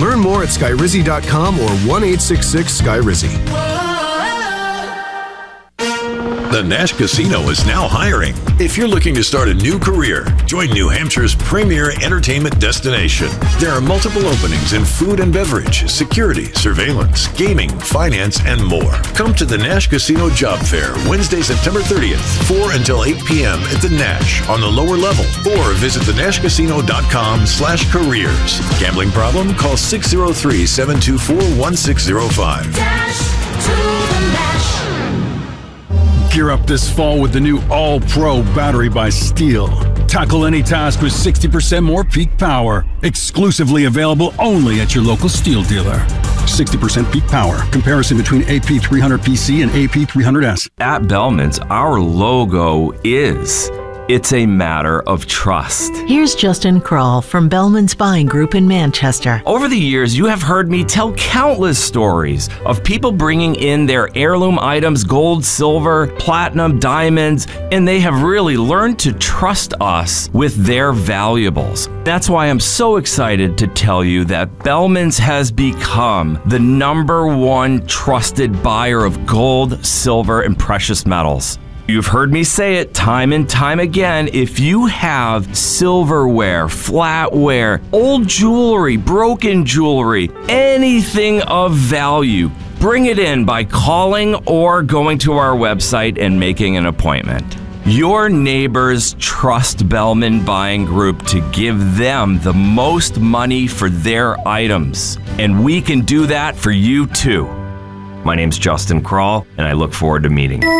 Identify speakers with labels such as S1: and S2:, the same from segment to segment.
S1: Learn more at skyrizzy.com or 1-866-SKY-RIZZY.
S2: The Nash Casino is now hiring. If you're looking to start a new career, join New Hampshire's premier entertainment destination. There are multiple openings in food and beverage, security, surveillance, gaming, finance, and more. Come to the Nash Casino Job Fair Wednesday, September 30th, 4 until 8 p.m. at the Nash on the lower level, or visit thenashcasino.com/careers. Gambling problem? Call 603-724-1605.
S3: Dash to the Nash.
S4: Gear up this fall with the new All-Pro battery by Steel. Tackle any task with 60% more peak power. Exclusively available only at your local Steel dealer. 60% peak power. Comparison between AP300PC and AP300S.
S5: At Bellman's, our logo is... It's a matter of trust.
S6: Here's Justin Kroll from Bellman's Buying Group in Manchester.
S5: Over the years, you have heard me tell countless stories of people bringing in their heirloom items, gold, silver, platinum, diamonds, and they have really learned to trust us with their valuables. That's why I'm so excited to tell you that Bellman's has become the #1 trusted buyer of gold, silver, and precious metals. You've heard me say it time and time again. If you have silverware, flatware, old jewelry, broken jewelry, anything of value, bring it in by calling or going to our website and making an appointment. Your neighbors trust Bellman Buying Group to give them the most money for their items, and we can do that for you too. My name's Justin Kroll, and I look forward to meeting you.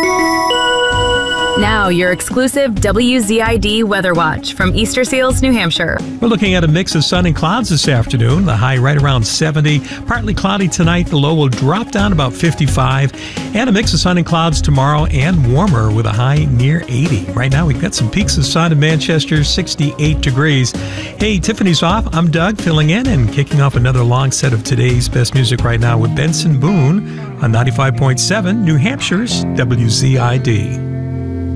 S7: Now, your exclusive WZID Weather Watch from Easter Seals, New Hampshire.
S8: We're looking at a mix of sun and clouds this afternoon. The high right around 70. Partly cloudy tonight. The low will drop down about 55. And a mix of sun and clouds tomorrow and warmer with a high near 80. Right now, we've got some peaks of sun in Manchester, 68 degrees. Hey, Tiffany's off. I'm Doug filling in and kicking off another long set of today's best music right now with Benson Boone on 95.7 New Hampshire's WZID.